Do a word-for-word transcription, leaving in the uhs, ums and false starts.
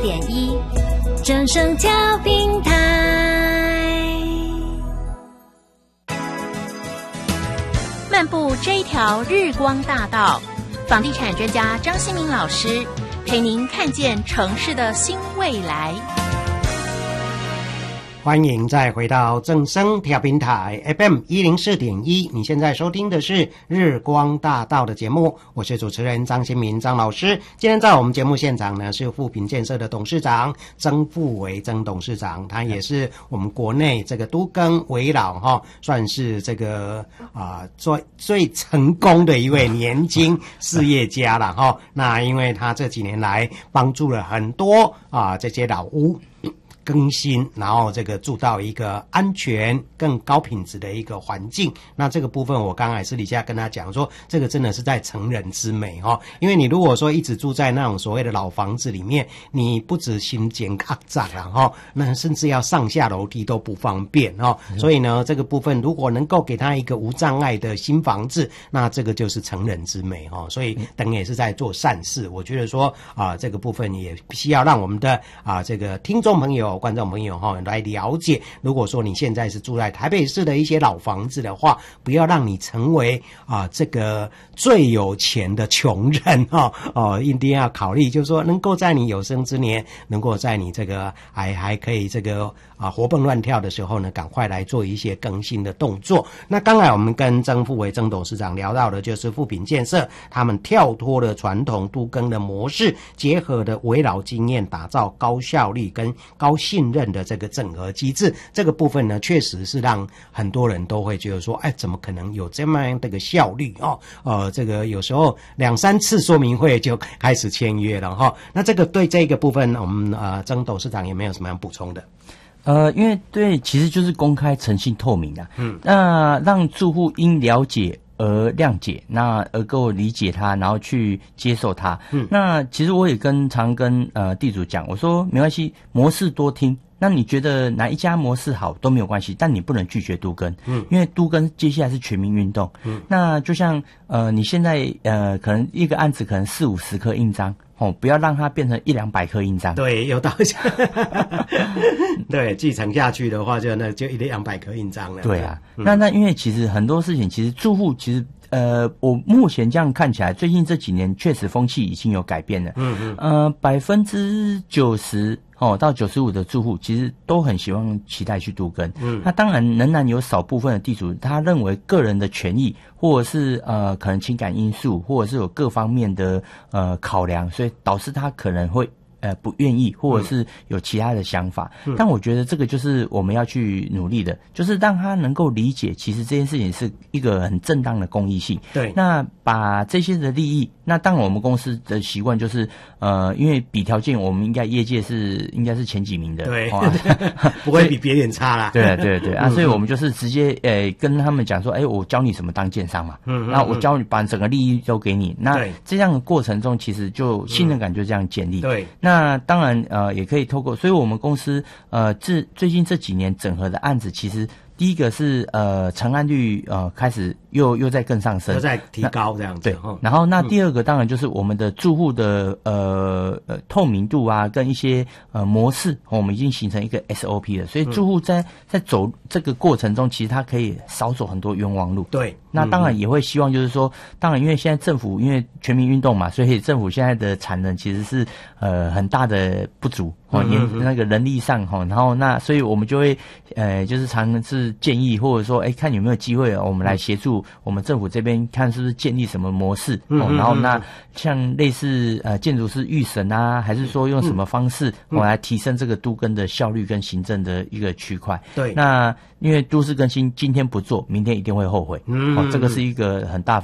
点一，正声调频台。漫步这一条日光大道，房地产专家张新民老师陪您看见城市的新未来。 欢迎再回到正声调频台 F M 一零四点一，你现在收听的是日光大道的节目，我是主持人张新民张老师。今天在我们节目现场呢是富品建设的董事长曾富维曾董事长，他也是我们国内这个都更危老哈，算是这个啊、呃、最最成功的一位年轻事业家了哈。那因为他这几年来帮助了很多啊、呃、这些老屋更新，然后这个住到一个安全更高品质的一个环境。那这个部分我刚才私底下跟他讲说，这个真的是在成人之美哈、哦。因为你如果说一直住在那种所谓的老房子里面，你不止心健康长了哈，那甚至要上下楼梯都不方便哈、哦。所以呢，这个部分如果能够给他一个无障碍的新房子，那这个就是成人之美哈、哦。所以等于也是在做善事。我觉得说啊、呃，这个部分也需要让我们的啊、呃、这个听众朋友、观众朋友哈来了解。如果说你现在是住在台北市的一些老房子的话，不要让你成为啊、呃、这个最有钱的穷人哈哦，一定要考虑，就是说能够在你有生之年，能够在你这个还还可以这个啊活蹦乱跳的时候呢，赶快来做一些更新的动作。那刚才我们跟曾富维曾董事长聊到的就是富品建设他们跳脱了传统都更的模式，结合的危老经验，打造高效率跟高信任的这个整合机制。这个部分呢，确实是让很多人都会觉得说，哎，怎么可能有这么样的一个效率哦？呃，这个有时候两三次说明会就开始签约了哈、哦。那这个对这个部分，我们呃曾董事长有没有什么样补充的？ 呃，因为对，其实就是公开、诚信、透明啊。嗯，那让住户因了解而谅解，那而够理解他，然后去接受他。嗯，那其实我也跟常跟呃地主讲，我说没关系，模式多听。那你觉得哪一家模式好都没有关系，但你不能拒绝都更，嗯，因为都更接下来是全民运动，嗯，那就像呃你现在呃可能一个案子可能四五十颗印章，哦，不要让它变成一两百颗印章， 对，有道理，对，继承下去的话就那就一两百颗印章了， 对啊，嗯、那那因为其实很多事情，其实住户其实。呃，我目前这样看起来，最近这几年确实风气已经有改变了。嗯嗯。呃，百分之九十哦到九十五的住户其实都很希望期待去都更。嗯。那当然仍然有少部分的地主，他认为个人的权益，或者是呃可能情感因素，或者是有各方面的呃考量，所以导致他可能会。呃，不愿意，或者是有其他的想法、嗯，但我觉得这个就是我们要去努力的，就是让他能够理解，其实这件事情是一个很正当的公益性。 对， 那把这些的利益，那当然我们公司的习惯就是，呃，因为比条件，我们应该业界是应该是前几名的， 对，哦、不会比别人差啦。 对对对啊，所以我们就是直接呃跟他们讲说，哎，我教你什么当建商嘛，嗯，那我教你把整个利益都给你，那这样的过程中，其实就信任感就这样建立。 对， 那。那当然，呃，也可以透过，所以我们公司呃，这最近这几年整合的案子，其实第一个是呃，成案率呃开始又又在更上升， 又在提高这样子。 对，然后那第二个当然就是我们的住户的呃呃透明度啊，跟一些呃模式，我们已经形成一个 S O P 了，所以住户在在走这个过程中，其实他可以少走很多冤枉路。对，那当然也会希望就是说，当然因为现在政府因为全民运动嘛，所以政府现在的产能其实是呃很大的不足。哦，也那个人力上哈，然后那所以我们就会呃，就是常是建议或者说，哎，看有没有机会，我们来协助我们政府这边看是不是建立什么模式，哦，然后那像类似呃建筑师预审啊，还是说用什么方式，我、哦、来提升这个都更的效率跟行政的一个区块。对，那因为都市更新今天不做，明天一定会后悔。嗯，哦，这个是一个很大。